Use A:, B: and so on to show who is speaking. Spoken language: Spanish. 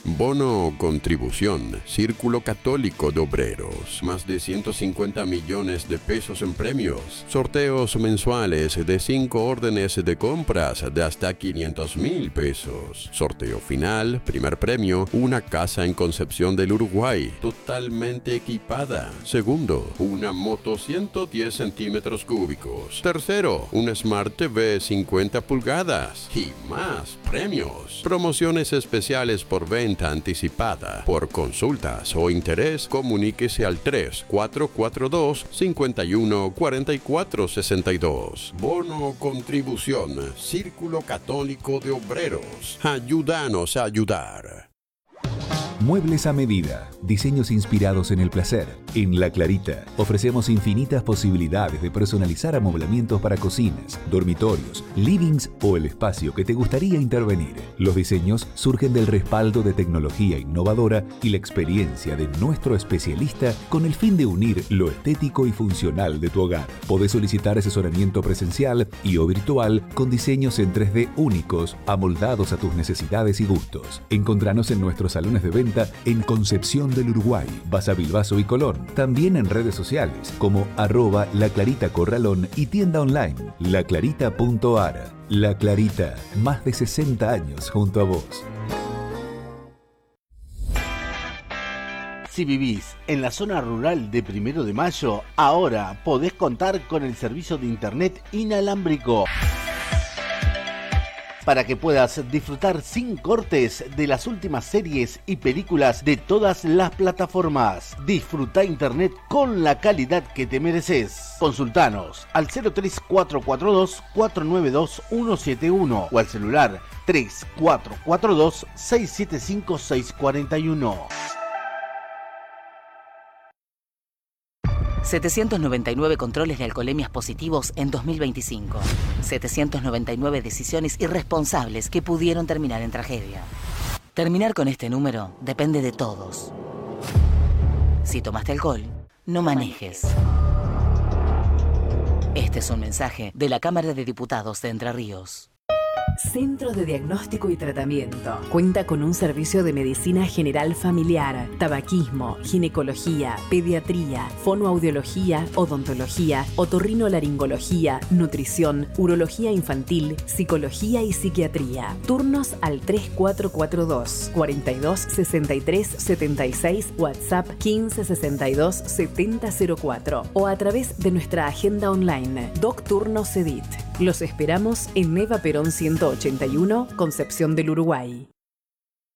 A: Bono contribución, Círculo Católico de Obreros, más de 150 millones de pesos en premios, sorteos mensuales de 5 órdenes de compras de hasta 500,000 pesos, sorteo final, primer premio, una casa en Concepción del Uruguay, totalmente equipada, segundo, una moto 110 centímetros cúbicos, tercero, un Smart TV 50 pulgadas y más premios, promociones especiales por venta anticipada. Por consultas o interés, comuníquese al 3442-514462. Bono contribución, Círculo Católico de Obreros. Ayúdanos a ayudar.
B: Muebles a medida, diseños inspirados en el placer. En La Clarita ofrecemos infinitas posibilidades de personalizar amoblamientos para cocinas, dormitorios, livings o el espacio que te gustaría intervenir. Los diseños surgen del respaldo de tecnología innovadora y la experiencia de nuestro especialista con el fin de unir lo estético y funcional de tu hogar. Podés solicitar asesoramiento presencial y o virtual con diseños en 3D únicos, amoldados a tus necesidades y gustos. Encontranos en nuestros salones de venta en Concepción del Uruguay, Basa Bilbaso y Colón. También en redes sociales como @laclaritacorralón y tienda online laclarita.ar. La Clarita, más de 60 años junto a vos.
C: Si vivís en la zona rural de 1 de Mayo, ahora podés contar con el servicio de internet inalámbrico para que puedas disfrutar sin cortes de las últimas series y películas de todas las plataformas. Disfruta internet con la calidad que te mereces. Consultanos al 03442-492-171 o al celular 3442-675-641.
D: 799 controles de alcoholemias positivos en 2025. 799 decisiones irresponsables que pudieron terminar en tragedia. Terminar con este número depende de todos. Si tomaste alcohol, no manejes. Este es un mensaje de la Cámara de Diputados de Entre Ríos.
E: Centro de Diagnóstico y Tratamiento. Cuenta con un servicio de medicina general familiar, tabaquismo, ginecología, pediatría, fonoaudiología, odontología, otorrinolaringología, nutrición, urología infantil, psicología y psiquiatría. Turnos al 3442 42 63 76, WhatsApp 15 62 7004 o a través de nuestra agenda online Doc Turno Cedit. Los esperamos en Eva Perón 181, Concepción del Uruguay.